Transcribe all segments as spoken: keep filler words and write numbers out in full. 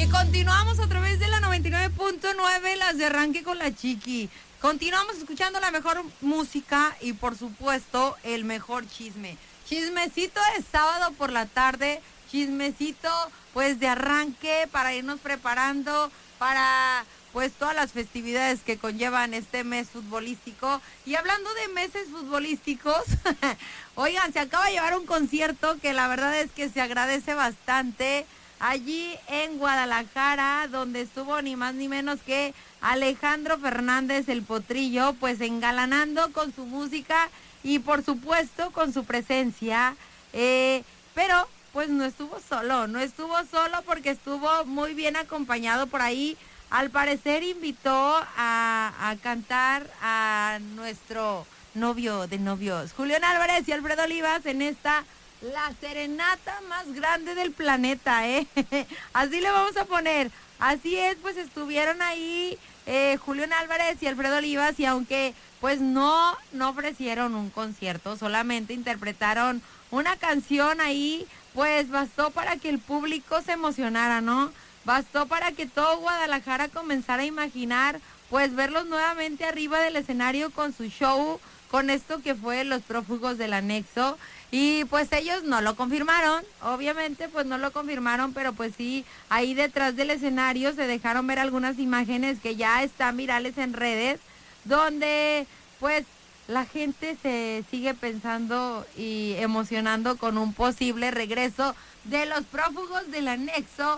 Y continuamos a través de la noventa y nueve punto nueve, las de Arranque con la Chiqui. Continuamos escuchando la mejor música y, por supuesto, el mejor chisme. Chismecito de sábado por la tarde, chismecito, pues, de arranque para irnos preparando para, pues, todas las festividades que conllevan este mes futbolístico. Y hablando de meses futbolísticos, oigan, se acaba de llevar un concierto que la verdad es que se agradece bastante allí en Guadalajara, donde estuvo ni más ni menos que Alejandro Fernández el Potrillo, pues engalanando con su música y por supuesto con su presencia, eh, pero pues no estuvo solo, no estuvo solo porque estuvo muy bien acompañado por ahí. Al parecer invitó a, a cantar a nuestro novio de novios, Julián Álvarez y Alfredo Olivas, en esta la serenata más grande del planeta, ¿eh? Así le vamos a poner. Así es, pues estuvieron ahí eh, Julián Álvarez y Alfredo Olivas, y aunque pues no, no ofrecieron un concierto, solamente interpretaron una canción ahí, pues bastó para que el público se emocionara, ¿no? Bastó para que todo Guadalajara comenzara a imaginar, pues verlos nuevamente arriba del escenario con su show, con esto que fue Los Prófugos del Anexo. Y pues ellos no lo confirmaron, obviamente pues no lo confirmaron, pero pues sí, ahí detrás del escenario se dejaron ver algunas imágenes que ya están virales en redes, donde pues la gente se sigue pensando y emocionando con un posible regreso de Los Prófugos del Anexo.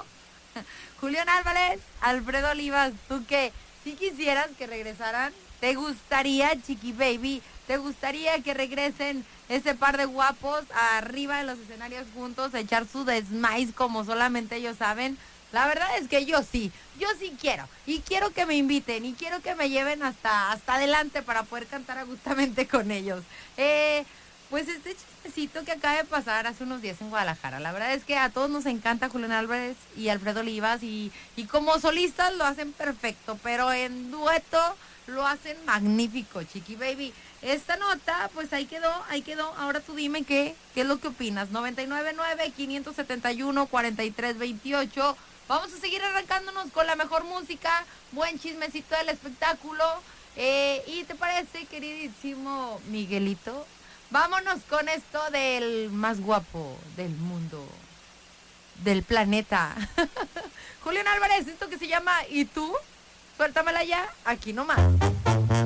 Julián Álvarez, Alfredo Olivas, ¿tú qué? ¿Sí quisieras que regresaran? ¿Te gustaría, Chiqui Baby? ¿Te gustaría que regresen ese par de guapos arriba de los escenarios juntos a echar su desmais como solamente ellos saben? La verdad es que yo sí, yo sí quiero. Y quiero que me inviten y quiero que me lleven hasta, hasta adelante para poder cantar agustamente con ellos. Eh, pues este chistecito que acaba de pasar hace unos días en Guadalajara, la verdad es que a todos nos encanta Julián Álvarez y Alfredo Olivas, y, y como solistas lo hacen perfecto, pero en dueto lo hacen magnífico, Chiqui Baby. Esta nota, pues ahí quedó, ahí quedó. Ahora tú dime qué, qué es lo que opinas. noventa y nueve nueve, quinientos setenta y uno, cuarenta y tres veintiocho. Vamos a seguir arrancándonos con la mejor música, buen chismecito del espectáculo. Eh, ¿Y te parece, queridísimo Miguelito? Vámonos con esto del más guapo del mundo, del planeta. Julián Álvarez, esto que se llama ¿Y tú? Suéltamela ya, aquí nomás.